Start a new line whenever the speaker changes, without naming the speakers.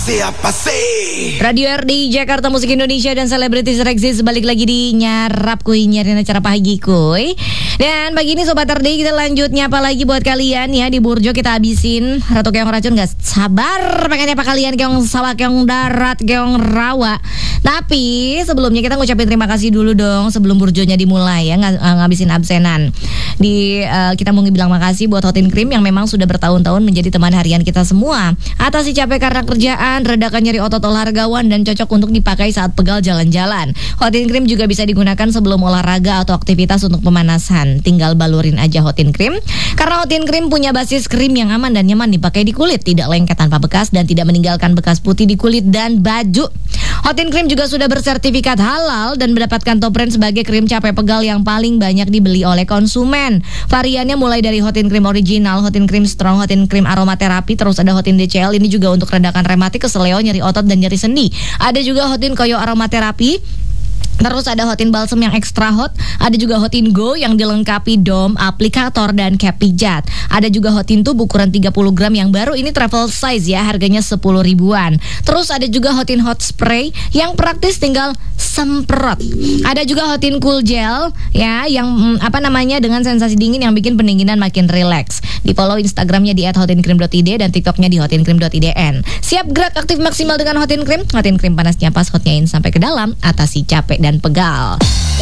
Siapa sih?
Radio RDI Jakarta Musik Indonesia dan Selebritis Rexis balik lagi di Nyarap Kuy, nyariin acara pagi kuy. Dan pagi ini Sobat RDI kita lanjut nyapa lagi buat kalian ya. Di Burjo kita habisin Ratu Keong Racun, gak sabar pengen nyapa kalian keong sawah, keong darat, keong rawa. Tapi sebelumnya kita ngucapin terima kasih dulu dong sebelum Burjonya dimulai ya, ngabisin absenan. Kita mau bilang makasih buat Hot in Cream yang memang sudah bertahun-tahun menjadi teman harian kita semua. Atasi capek karena kerjaan, redakan nyeri otot olahragawan, dan cocok untuk dipakai saat pegal jalan-jalan. Hot in Cream juga bisa digunakan sebelum olahraga atau aktivitas untuk pemanasan. Tinggal balurin aja Hot in Cream. Karena Hot in Cream punya basis krim yang aman dan nyaman dipakai di kulit, tidak lengket tanpa bekas dan tidak meninggalkan bekas putih di kulit dan baju. Hot in Cream juga sudah bersertifikat halal dan mendapatkan top brand sebagai krim capek pegal yang paling banyak dibeli oleh konsumen. Variannya mulai dari Hot in Cream original, Hot in Cream strong, Hot in Cream aromaterapi, terus ada Hot in DCL, ini juga untuk redakan rematik, keseleo, nyeri otot dan nyeri sendi. Ada juga Hot in Koyo aromaterapi. Terus ada Hot in Balsam yang extra hot. Ada juga Hot in Go yang dilengkapi dom, aplikator, dan cap pijat. Ada juga Hot in Tube ukuran 30 gram yang baru, ini travel size ya, harganya 10 ribuan. Terus ada juga Hot in Hot Spray yang praktis tinggal semprot. Ada juga Hot in Cool Gel ya, yang dengan sensasi dingin yang bikin pendinginan makin relax. Di follow Instagramnya di @hotincream.id dan TikToknya di hotincream.idn. Siap gerak aktif maksimal dengan Hot in Cream. Hot in Cream panasnya pas, hotnya in sampai ke dalam, atasi capek dan pegal.